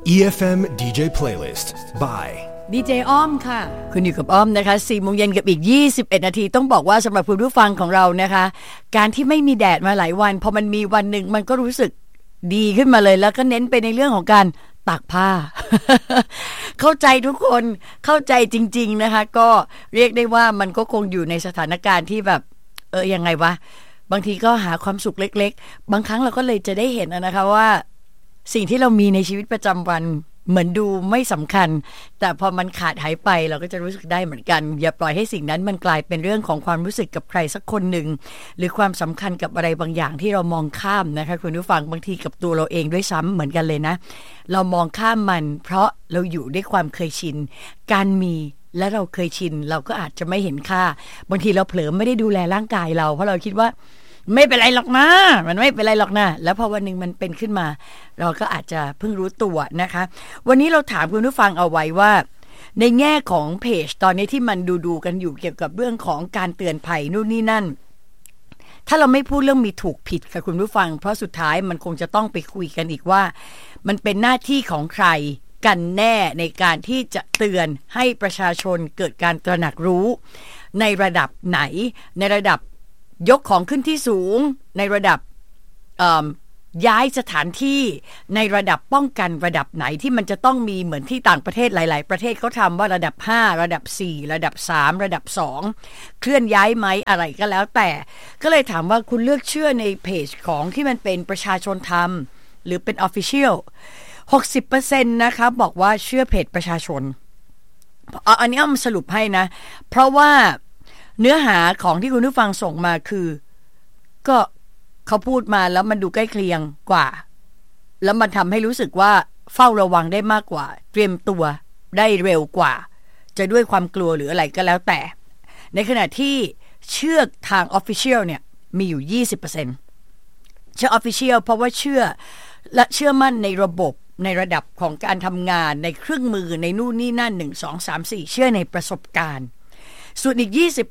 EFM DJ Playlist by ดีเจอ้อมค่ะคุณอยู่กับอ้อมนะคะ 4 โมงเย็นกับอีก21นาทีต้องบอกว่าสำหรับคุณผู้ฟังของเรานะคะการที่ไม่มีแดดมาหลายวันพอมันมีวันหนึ่งมันก็รู้สึกดีขึ้นมาเลยแล้วก็เน้นไปในเรื่องของการตากผ้า เข้าใจทุกคนเข้าใจจริงๆนะคะก็เรียกได้ว่ามันก็คงอยู่ในสถานการณ์ที่แบบยังไงวะบางทีก็หาความสุขเล็กๆบางครั้งเราก็เลยจะได้เห็นนะคะว่าสิ่งที่เรามีในชีวิตประจำวันเหมือนดูไม่สำคัญแต่พอมันขาดหายไปเราก็จะรู้สึกได้เหมือนกันอย่าปล่อยให้สิ่งนั้นมันกลายเป็นเรื่องของความรู้สึกกับใครสักคนหนึ่งหรือความสำคัญกับอะไรบางอย่างที่เรามองข้ามนะคะคุณผู้ฟังบางทีกับตัวเราเองด้วยซ้ำเหมือนกันเลยนะเรามองข้ามมันเพราะเราอยู่ด้วยความเคยชินการมีและเราเคยชินเราก็อาจจะไม่เห็นค่าบางทีเราเผลอไม่ได้ดูแลร่างกายเราเพราะเราคิดว่าไม่เป็นไรหรอกนะมันไม่เป็นไรหรอกนะแล้วพอวันหนึ่งมันเป็นขึ้นมาเราก็อาจจะเพิ่งรู้ตัวนะคะวันนี้เราถามคุณผู้ฟังเอาไว้ว่าในแง่ของเพจตอนนี้ที่มันดูกันอยู่เกี่ยวกับเรื่องของการเตือนภัยนู่นนี่นั่นถ้าเราไม่พูดเรื่องมีถูกผิดค่ะคุณผู้ฟังเพราะสุดท้ายมันคงจะต้องไปคุยกันอีกว่ามันเป็นหน้าที่ของใครกันแน่ในการที่จะเตือนให้ประชาชนเกิดการตระหนักรู้ในระดับไหนในระดับยกของขึ้นที่สูงในระดับย้ายสถานที่ในระดับป้องกันระดับไหนที่มันจะต้องมีเหมือนที่ต่างประเทศหลายๆประเทศเขาทำว่าระดับ5ระดับ4ระดับ3ระดับ2เคลื่อนย้ายไหมอะไรก็แล้วแต่ก็เลยถามว่าคุณเลือกเชื่อในเพจของที่มันเป็นประชาชนทำหรือเป็น Official 60% นะคะบอกว่าเชื่อเพจประชาชนอันนี้เอามาสรุปให้นะเพราะว่าเนื้อหาของที่คุณผู้ฟังส่งมาคือก็เขาพูดมาแล้วมันดูใกล้เคียงกว่าแล้วมันทำให้รู้สึกว่าเฝ้าระวังได้มากกว่าเตรียมตัวได้เร็วกว่าจะด้วยความกลัวหรืออะไรก็แล้วแต่ในขณะที่เชื่อทาง Official เนี่ยมีอยู่ 20% เชื่อ Official เพราะว่าเชื่อและเชื่อมั่นในระบบในระดับของการทำงานในเครื่องมือในนู่นนี่นั่น1 2 3 4เชื่อในประสบการณ์ส่วนอีก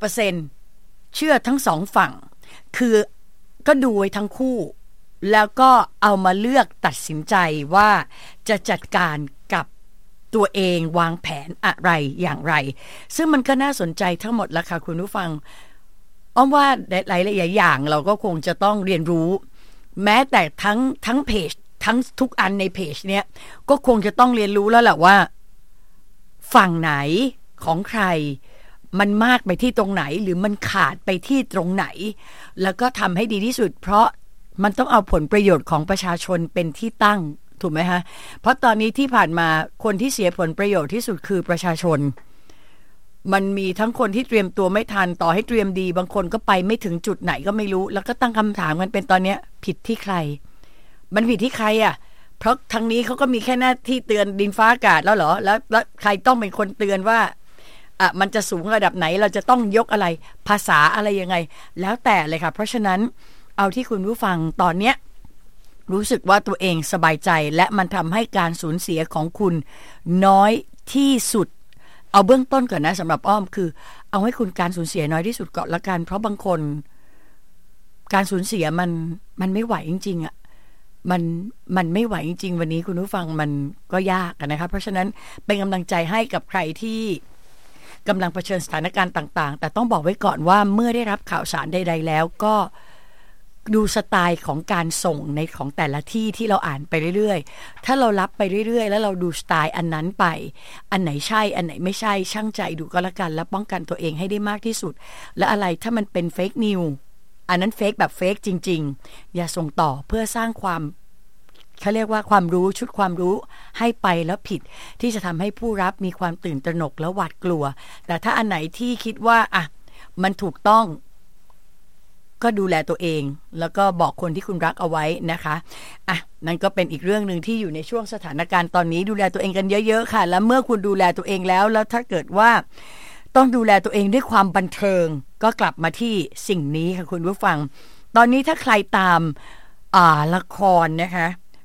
20% เชื่อทั้งสองฝั่งคือก็ดูไว้ทั้งคู่แล้วก็เอามาเลือกตัดสินใจว่าจะจัดการกับตัวเองวางแผนอะไรอย่างไรซึ่งมันก็น่าสนใจทั้งหมดแล้วค่ะคุณผู้ฟังอ้อมว่าหลายๆอย่างเราก็คงจะต้องเรียนรู้แม้แต่ทั้งเพจทั้งทุกอันในเพจเนี้ยก็คงจะต้องเรียนรู้แล้วแหละว่าฝั่งไหนของใครมันมากไปที่ตรงไหนหรือมันขาดไปที่ตรงไหนแล้วก็ทำให้ดีที่สุดเพราะมันต้องเอาผลประโยชน์ของประชาชนเป็นที่ตั้งถูกไหมคะเพราะตอนนี้ที่ผ่านมาคนที่เสียผลประโยชน์ที่สุดคือประชาชนมันมีทั้งคนที่เตรียมตัวไม่ทันต่อให้เตรียมดีบางคนก็ไปไม่ถึงจุดไหนก็ไม่รู้แล้วก็ตั้งคำถามกันเป็นตอนนี้ผิดที่ใครมันผิดที่ใครอ่ะเพราะทางนี้เขาก็มีแค่หน้าที่เตือนดินฟ้าอากาศแล้วเหรอแล้วใครต้องเป็นคนเตือนว่ามันจะสูงระดับไหนเราจะต้องยกอะไรภาษาอะไรยังไงแล้วแต่เลยค่ะเพราะฉะนั้นเอาที่คุณผู้ฟังตอนเนี้ยรู้สึกว่าตัวเองสบายใจและมันทำให้การสูญเสียของคุณน้อยที่สุดเอาเบื้องต้นก่อนนะสำหรับอ้อมคือเอาให้คุณการสูญเสียน้อยที่สุดก่อนละกันเพราะบางคนการสูญเสียมันไม่ไหวจริงๆอ่ะมันไม่ไหวจริงๆวันนี้คุณผู้ฟังมันก็ยากนะคะเพราะฉะนั้นเป็นกำลังใจให้กับใครที่กำลังเผชิญสถานการณ์ต่างๆแต่ต้องบอกไว้ก่อนว่าเมื่อได้รับข่าวสารใดๆแล้วก็ดูสไตล์ของการส่งในของแต่ละที่ที่เราอ่านไปเรื่อยๆถ้าเรารับไปเรื่อยๆแล้วเราดูสไตล์อันนั้นไปอันไหนใช่อันไหนไม่ใช่ชั่งใจดูก็แล้วกันแล้วป้องกันตัวเองให้ได้มากที่สุดและอะไรถ้ามันเป็นเฟกนิวอันนั้นเฟกแบบเฟกจริงๆอย่าส่งต่อเพื่อสร้างความเขาเรียกว่าความรู้ชุดความรู้ให้ไปแล้วผิดที่จะทำให้ผู้รับมีความตื่นตระหนกและหวาดกลัวแต่ถ้าอันไหนที่คิดว่ามันถูกต้องก็ดูแลตัวเองแล้วก็บอกคนที่คุณรักเอาไว้นะคะนั่นก็เป็นอีกเรื่องนึงที่อยู่ในช่วงสถานการณ์ตอนนี้ดูแลตัวเองกันเยอะๆค่ะแล้วเมื่อคุณดูแลตัวเองแล้วถ้าเกิดว่าต้องดูแลตัวเองด้วยความบันเทิงก็กลับมาที่สิ่งนี้ค่ะคุณผู้ฟังตอนนี้ถ้าใครตามละครนะคะ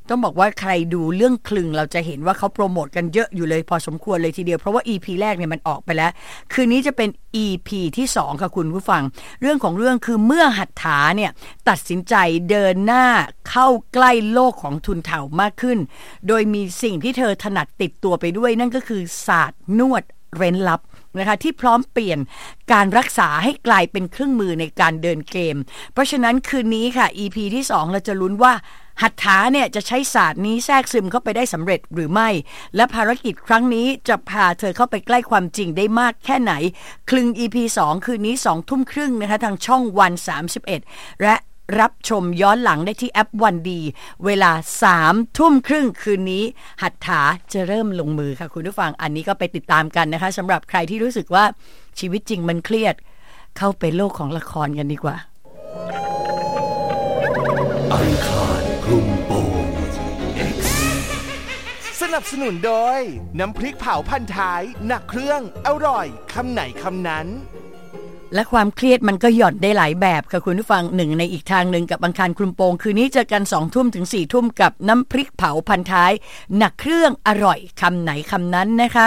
ต้องบอกว่าใครดูเรื่องคลึงเราจะเห็นว่าเขาโปรโมทกันเยอะอยู่เลยพอสมควรเลยทีเดียวเพราะว่า EP แรกเนี่ยมันออกไปแล้วคืนนี้จะเป็น EP ที่2ค่ะคุณผู้ฟังเรื่องของเรื่องคือเมื่อหัตถาเนี่ยตัดสินใจเดินหน้าเข้าใกล้โลกของทุนเฒ่ามากขึ้นโดยมีสิ่งที่เธอถนัดติดตัวไปด้วยนั่นก็คือศาสตร์นวดเร้นลับนะคะที่พร้อมเปลี่ยนการรักษาให้กลายเป็นเครื่องมือในการเดินเกมเพราะฉะนั้นคืนนี้ค่ะ EP ที่2เราจะลุ้นว่าหัตถาเนี่ยจะใช้ศาสตร์นี้แทรกซึมเข้าไปได้สำเร็จหรือไม่และภารกิจครั้งนี้จะพาเธอเข้าไปใกล้ความจริงได้มากแค่ไหนคลึง EP 2คืนนี้ 20:30 นนะคะทางช่องวัน31และรับชมย้อนหลังได้ที่แอปวันดีเวลา 20:30 นคืนนี้หัตถาจะเริ่มลงมือค่ะคุณผู้ฟังอันนี้ก็ไปติดตามกันนะคะสำหรับใครที่รู้สึกว่าชีวิตจริงมันเครียดเข้าไปโลกของละครกันดีกว่าอังคารคลุมโปง X สนับสนุนโดยน้ำพริกเผาพันท้ายหนักเครื่องอร่อยคำไหนคำนั้นและความเครียดมันก็หย่อนได้หลายแบบค่ะคุณผู้ฟังหนึ่งในอีกทางหนึ่งกับอังคารคลุมโปงคืนนี้เจอกัน 20:00 นถึง 4:00 นกับน้ำพริกเผาพันท้ายหนักเครื่องอร่อยคำไหนคำนั้นนะคะ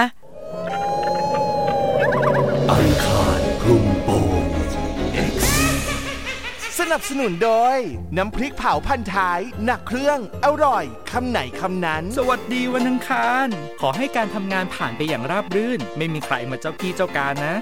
อังคารคลุมโปง X สนับสนุนโดยน้ำพริกเผาพันท้ายหนักเครื่องอร่อยคำไหนคำนั้นสวัสดีวันอังคารขอให้การทำงานผ่านไปอย่างราบรื่นไม่มีใครมาเจ้ากี้เจ้าการนะ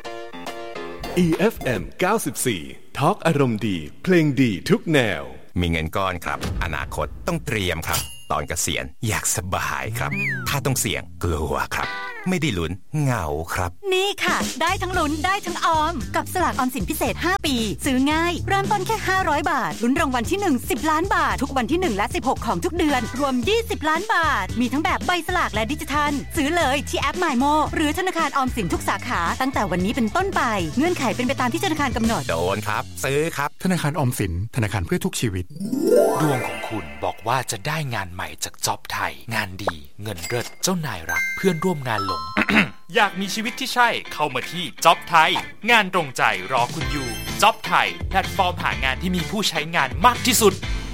EFM 94 ทอล์กอารมณ์ดีเพลงดีทุกแนวมีเงินก้อนครับอนาคตต้องเตรียมครับตอนเกษียณอยากสบายครับถ้าต้องเสี่ยงกลัวครับไม่ได้ลุ้นเหงาครับนี่ค่ะได้ทั้งลุ้นได้ทั้งออมกับสลากออมสินพิเศษ5ปีซื้อง่ายเริ่มต้นแค่500บาทลุ้นรางวัลที่1 10ล้านบาททุกวันที่1และ16ของทุกเดือนรวม20ล้านบาทมีทั้งแบบใบสลากและดิจิทัลซื้อเลยที่แอป MyMo หรือธนาคารออมสินทุกสาขาตั้งแต่วันนี้เป็นต้นไปเงื่อนไขเป็นไปตามที่ธนาคารกำหนดโดนครับซื้อครับธนาคารออมสินธนาคารเพื่อทุกชีวิตดวงของคุณบอกว่าจะได้งานใหม่จากจ็อบไทยงานดีเงินเลิศเจ้านายรักเพื่อนร่วมงานหลง อยากมีชีวิตที่ใช่เข้ามาที่จ็อบไทยงานตรงใจรอคุณอยู่จ็อบไทยแพลตฟอร์มหางานที่มีผู้ใช้งานมากที่สุด